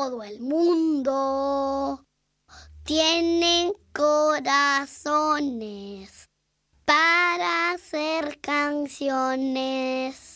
todo el mundo tienen corazones para hacer canciones.